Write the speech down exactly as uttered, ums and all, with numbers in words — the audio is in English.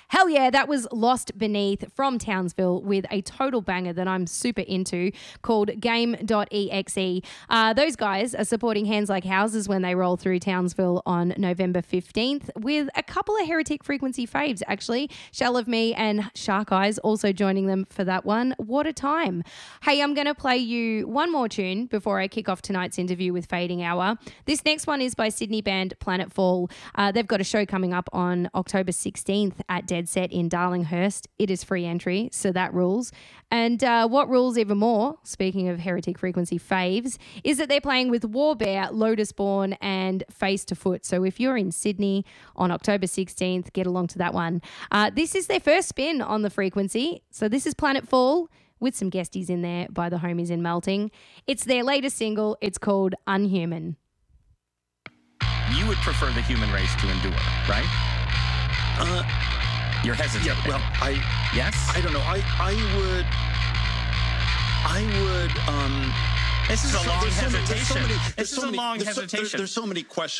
Hell yeah, that was Lost Beneath from Townsville with a total banger that I'm super into called Game dot E X E. Uh, those guys are supporting Hands Like Houses when they roll through Townsville on November fifteenth with a couple of Heretic Frequency faves, actually. Shell of Me and Shark Eyes also joining them for that one. What a time. Hey, I'm going to play you one more tune before I kick off tonight's interview with Fading Hour. This next one is by Sydney band Planetfall. Uh, they've got a show coming up on October sixteenth at Dead Set in Darlinghurst. It is free entry, so that rules. And uh, what rules even more, speaking of Heretic Frequency faves, is that they're playing with Warbear, Lotus Born and Face to Foot. So if you're in Sydney on October sixteenth, get along to that one. Uh, this is their first spin on the Frequency. So this is Planetfall with some guesties in there by the homies in Melting. It's their latest single. It's called Unhuman. You would prefer the human race to endure, right? Uh, You're hesitating. yeah, well, I... Yes? I don't know. I, I would... I would... Um, This is a so- long there's so many- hesitation. there's so many- This there's is so a many- long there's so- hesitation. there's so many questions.